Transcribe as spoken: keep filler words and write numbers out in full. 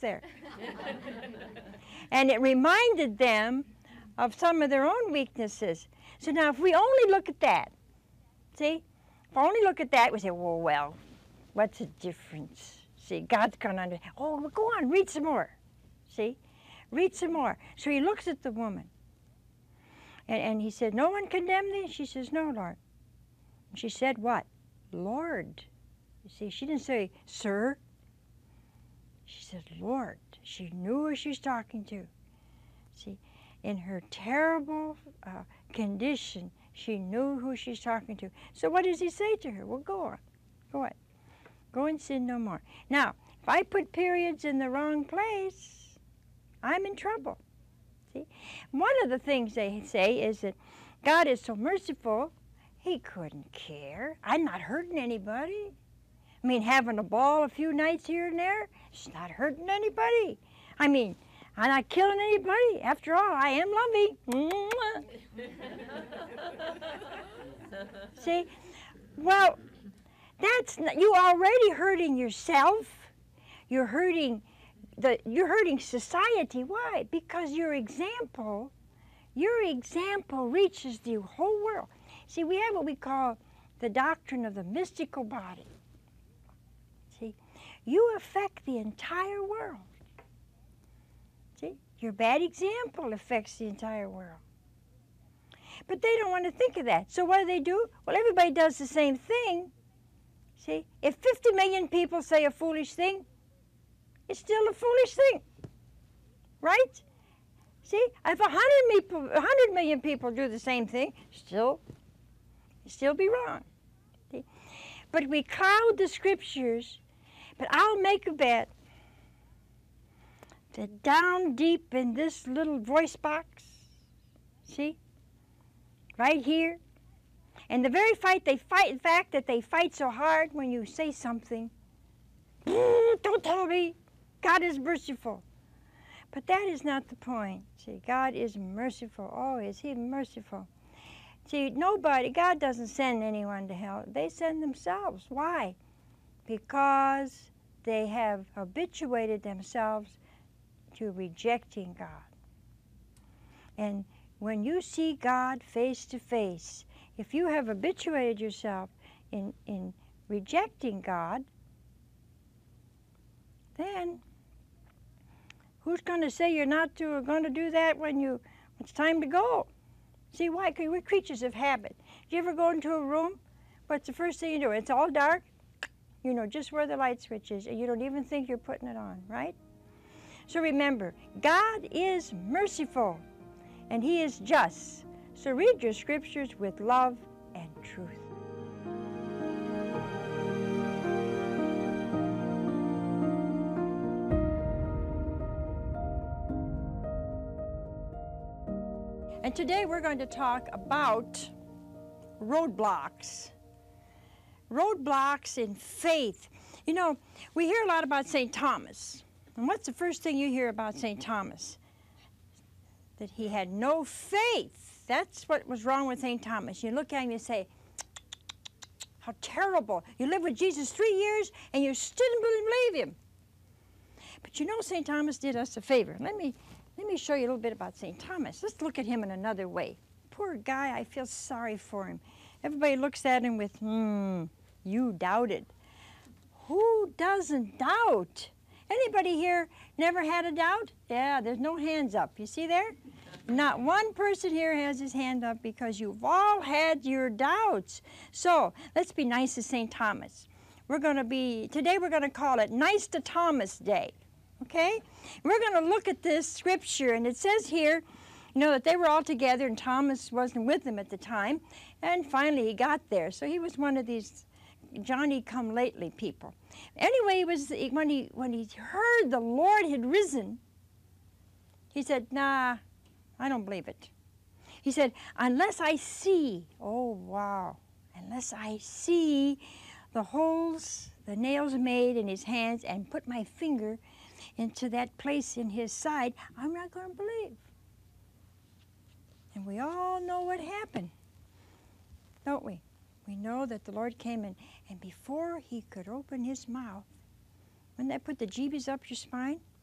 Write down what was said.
there. And it reminded them of some of their own weaknesses. So now if we only look at that, see, if I only look at that, we say, well, well, what's the difference? See, God's going to understand. Oh, well, go on, read some more. See, read some more. So he looks at the woman. And, and he said, no one condemned thee? She says, no, Lord. And she said, what? Lord. You see, she didn't say, sir. She said, Lord. She knew who she was talking to. See, in her terrible uh, condition, she knew who she's talking to. So what does he say to her? Well, go on. Go on. Go and sin no more. Now, if I put periods in the wrong place, I'm in trouble. See? One of the things they say is that God is so merciful, he couldn't care. I'm not hurting anybody. I mean, having a ball a few nights here and there, it's not hurting anybody. I mean, I'm not killing anybody. After all, I am loving. See? Well, that's not, you're already hurting yourself. You're hurting the you're hurting society. Why? Because your example, your example reaches the whole world. See, we have what we call the doctrine of the mystical body. See, you affect the entire world. See, your bad example affects the entire world. But they don't want to think of that. So what do they do? Well, everybody does the same thing. See, if fifty million people say a foolish thing, it's still a foolish thing, right? See, if a hundred million people do the same thing, still, still be wrong. See? But we cloud the scriptures. But I'll make a bet that down deep in this little voice box, see, right here, and the very fight they fight, in fact, that they fight so hard when you say something, don't tell me, God is merciful. But that is not the point. See, God is merciful. Oh, is he merciful? See, nobody, God doesn't send anyone to hell. They send themselves. Why? Because they have habituated themselves to rejecting God. And when you see God face to face, if you have habituated yourself in, in rejecting God, then who's going to say you're not to, going to do that when you, it's time to go? See, why? Because we're creatures of habit. Do you ever go into a room? What's the first thing you do? It's all dark. You know just where the light switch is, and you don't even think you're putting it on, right? So remember, God is merciful, and he is just. So read your scriptures with love and truth. And today we're going to talk about roadblocks. Roadblocks in faith. You know, we hear a lot about Saint Thomas. And what's the first thing you hear about Saint Thomas? That he had no faith. That's what was wrong with Saint Thomas. You look at him and say, how terrible. You lived with Jesus three years and you still didn't believe him. But you know, Saint Thomas did us a favor. Let me, let me show you a little bit about Saint Thomas. Let's look at him in another way. Poor guy, I feel sorry for him. Everybody looks at him with, hmm, you doubted. Who doesn't doubt? Anybody here never had a doubt? Yeah, there's no hands up. You see there? Not one person here has his hand up because you've all had your doubts. So let's be nice to Saint Thomas. We're going to be, today we're going to call it Nice to Thomas Day. Okay? We're going to look at this scripture, and it says here, you know, that they were all together and Thomas wasn't with them at the time. And finally he got there. So he was one of these Johnny-come-lately people. Anyway, he was, when, he, when he heard the Lord had risen, he said, nah, I don't believe it. He said, unless I see, oh, wow, unless I see the holes the nails made in his hands and put my finger into that place in his side, I'm not going to believe. And we all know what happened, don't we? We know that the Lord came in, and before he could open his mouth, wouldn't that put the jeebies up your spine?